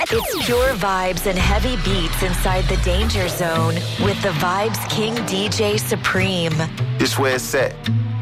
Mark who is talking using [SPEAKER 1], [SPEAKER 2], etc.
[SPEAKER 1] It's pure vibes and heavy beats inside the Danger Zone with the Vibes King DJ Supreme.
[SPEAKER 2] This where it's set.